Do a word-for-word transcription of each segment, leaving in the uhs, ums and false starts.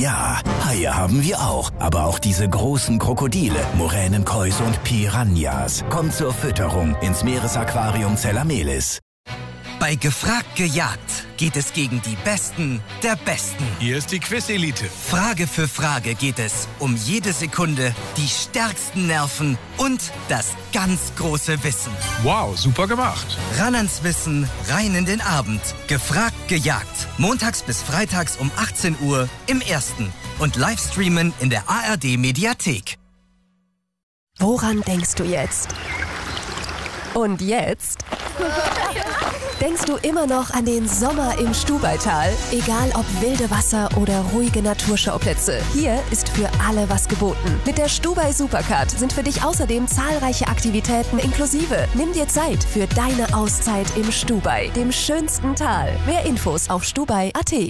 Ja, Haie haben wir auch. Aber auch diese großen Krokodile, Muränen, Kois und Piranhas. Kommt zur Fütterung ins Meeresaquarium Zellamelis. Bei Gefragt gejagt geht es gegen die Besten der Besten. Hier ist die Quiz-Elite. Frage für Frage geht es um jede Sekunde, die stärksten Nerven und das ganz große Wissen. Wow, super gemacht. Ran ans Wissen, rein in den Abend. Gefragt gejagt. Montags bis freitags um achtzehn Uhr im Ersten. Und Livestreamen in der A R D-Mediathek. Woran denkst du jetzt? Und jetzt? Denkst du immer noch an den Sommer im Stubaital? Egal ob wilde Wasser oder ruhige Naturschauplätze, hier ist für alle was geboten. Mit der Stubai Supercard sind für dich außerdem zahlreiche Aktivitäten inklusive. Nimm dir Zeit für deine Auszeit im Stubai, dem schönsten Tal. Mehr Infos auf stubai punkt a t.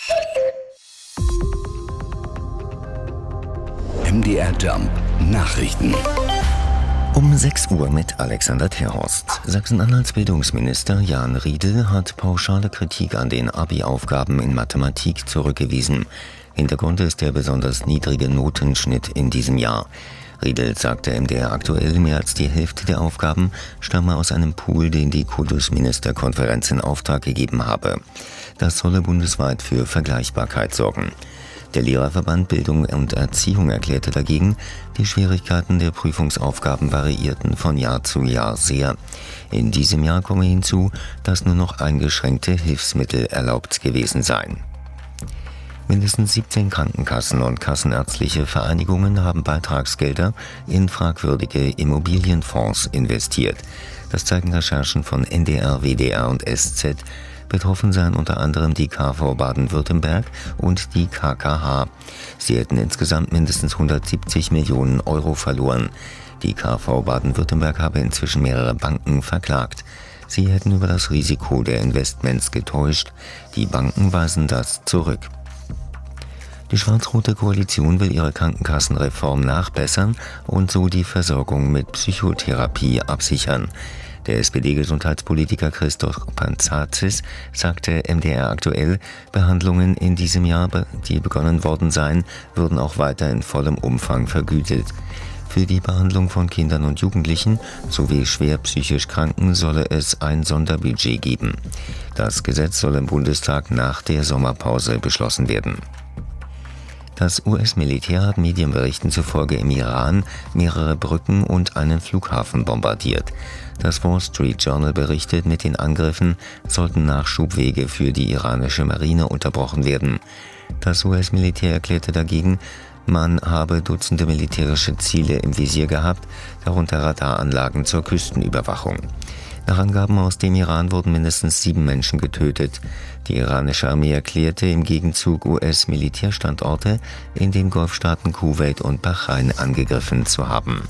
M D R Jump Nachrichten. Um sechs Uhr mit Alexander Terhorst. Sachsen-Anhalts Bildungsminister Jan Riedel hat pauschale Kritik an den Abi-Aufgaben in Mathematik zurückgewiesen. Hintergrund ist der besonders niedrige Notenschnitt in diesem Jahr. Riedel sagte M D R aktuell, mehr als die Hälfte der Aufgaben stamme aus einem Pool, den die Kultusministerkonferenz in Auftrag gegeben habe. Das solle bundesweit für Vergleichbarkeit sorgen. Der Lehrerverband Bildung und Erziehung erklärte dagegen, die Schwierigkeiten der Prüfungsaufgaben variierten von Jahr zu Jahr sehr. In diesem Jahr komme hinzu, dass nur noch eingeschränkte Hilfsmittel erlaubt gewesen seien. Mindestens siebzehn Krankenkassen und kassenärztliche Vereinigungen haben Beitragsgelder in fragwürdige Immobilienfonds investiert. Das zeigen Recherchen von N D R, W D R und S Z. Betroffen seien unter anderem die K V Baden-Württemberg und die K K H. Sie hätten insgesamt mindestens hundertsiebzig Millionen Euro verloren. Die K V Baden-Württemberg habe inzwischen mehrere Banken verklagt. Sie hätten über das Risiko der Investments getäuscht. Die Banken weisen das zurück. Die schwarz-rote Koalition will ihre Krankenkassenreform nachbessern und so die Versorgung mit Psychotherapie absichern. Der S P D-Gesundheitspolitiker Christoph Panzazis sagte M D R aktuell, Behandlungen in diesem Jahr, die begonnen worden seien, würden auch weiter in vollem Umfang vergütet. Für die Behandlung von Kindern und Jugendlichen sowie schwer psychisch Kranken solle es ein Sonderbudget geben. Das Gesetz soll im Bundestag nach der Sommerpause beschlossen werden. Das U S-Militär hat Medienberichten zufolge im Iran mehrere Brücken und einen Flughafen bombardiert. Das Wall Street Journal berichtet, mit den Angriffen sollten Nachschubwege für die iranische Marine unterbrochen werden. Das U S-Militär erklärte dagegen, man habe Dutzende militärische Ziele im Visier gehabt, darunter Radaranlagen zur Küstenüberwachung. Nach Angaben aus dem Iran wurden mindestens sieben Menschen getötet. Die iranische Armee erklärte im Gegenzug U S-Militärstandorte in den Golfstaaten Kuwait und Bahrain angegriffen zu haben.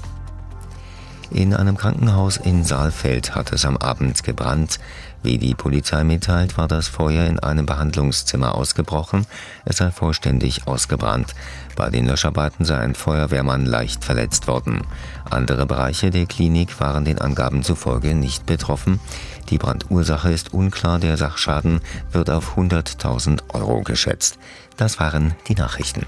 In einem Krankenhaus in Saalfeld hat es am Abend gebrannt. Wie die Polizei mitteilt, war das Feuer in einem Behandlungszimmer ausgebrochen. Es sei vollständig ausgebrannt. Bei den Löscharbeiten sei ein Feuerwehrmann leicht verletzt worden. Andere Bereiche der Klinik waren den Angaben zufolge nicht betroffen. Die Brandursache ist unklar, der Sachschaden wird auf hunderttausend Euro geschätzt. Das waren die Nachrichten.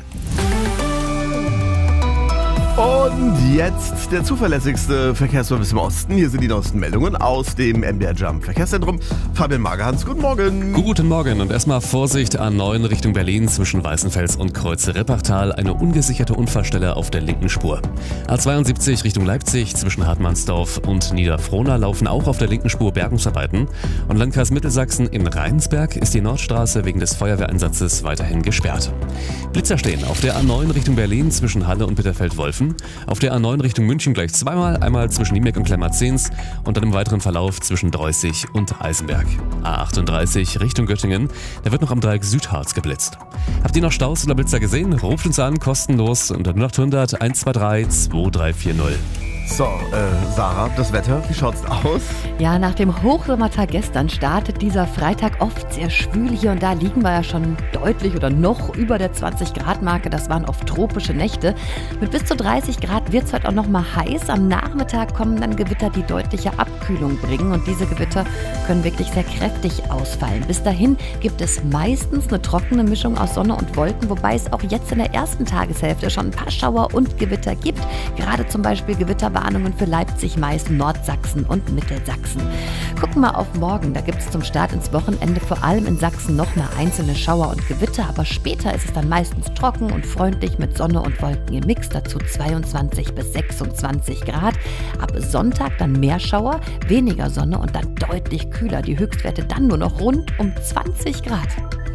Und jetzt der zuverlässigste Verkehrsservice im Osten. Hier sind die neuesten Meldungen aus dem M D R Jump Verkehrszentrum. Fabian Magerhans, guten Morgen. Guten Morgen und erstmal Vorsicht A neun Richtung Berlin zwischen Weißenfels und Kreuze-Rippachtal. Eine ungesicherte Unfallstelle auf der linken Spur. A zweiundsiebzig Richtung Leipzig zwischen Hartmannsdorf und Niederfrohna laufen auch auf der linken Spur Bergungsarbeiten. Und Landkreis Mittelsachsen in Rheinsberg ist die Nordstraße wegen des Feuerwehreinsatzes weiterhin gesperrt. Blitzer stehen auf der A neun Richtung Berlin zwischen Halle und Bitterfeld-Wolfen. Auf der A neun Richtung München gleich zweimal, einmal zwischen Niemek und Klemmerzens und dann im weiteren Verlauf zwischen Dreußig und Eisenberg. A achtunddreißig Richtung Göttingen, da wird noch am Dreieck Südharz geblitzt. Habt ihr noch Staus oder Blitzer gesehen? Ruft uns an, kostenlos unter null acht hundert eins zwei drei zwei drei vier null. So, äh, Sarah, das Wetter, wie schaut's aus? Ja, nach dem Hochsommertag gestern startet dieser Freitag oft sehr schwül. Hier und da liegen wir ja schon deutlich oder noch über der zwanzig Grad Marke. Das waren oft tropische Nächte. Mit bis zu dreißig Grad wird es heute auch noch mal heiß. Am Nachmittag kommen dann Gewitter, die deutliche Abkühlung bringen. Und diese Gewitter können wirklich sehr kräftig ausfallen. Bis dahin gibt es meistens eine trockene Mischung aus Sonne und Wolken, wobei es auch jetzt in der ersten Tageshälfte schon ein paar Schauer und Gewitter gibt. Gerade zum Beispiel Gewitterwarnungen für Leipzig, Meißen, Nordsachsen und Mittelsachsen. Gucken wir auf morgen. Da gibt es zum Start ins Wochenende vor allem in Sachsen noch mal einzelne Schauer und Gewitter, aber später ist es dann meistens trocken und freundlich mit Sonne und Wolken im Mix, dazu zweiundzwanzig bis sechsundzwanzig Grad. Ab Sonntag dann mehr Schauer, weniger Sonne und dann deutlich kühler. Die Höchstwerte dann nur noch rund um zwanzig Grad.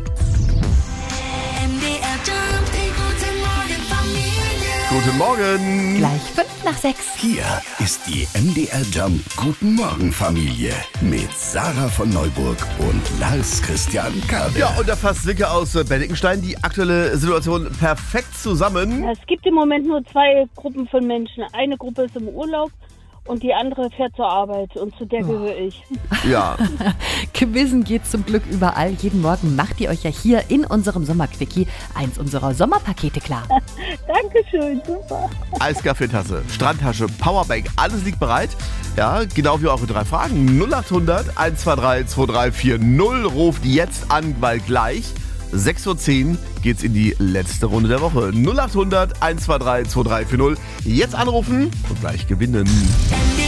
Guten Morgen. Gleich fünf nach sechs. Hier ist die M D R Jump Guten Morgen Familie mit Sarah von Neuburg und Lars Christian Kade. Ja, und da fasst Silke aus Bennikenstein die aktuelle Situation perfekt zusammen. Es gibt im Moment nur zwei Gruppen von Menschen. Eine Gruppe ist im Urlaub und die andere fährt zur Arbeit und zu der oh. gehöre ich. Ja. Gewissen geht zum Glück überall. Jeden Morgen macht ihr euch ja hier in unserem Sommerquickie eins unserer Sommerpakete klar. Dankeschön, super. Eiskaffeetasse, Strandtasche, Powerbank, alles liegt bereit. Ja, genau wie eure drei Fragen. null acht hundert eins zwei drei zwei drei vier null. Ruft jetzt an, weil gleich sechs Uhr zehn geht's in die letzte Runde der Woche. null acht hundert eins zwei drei zwei drei vier null. Jetzt anrufen und gleich gewinnen.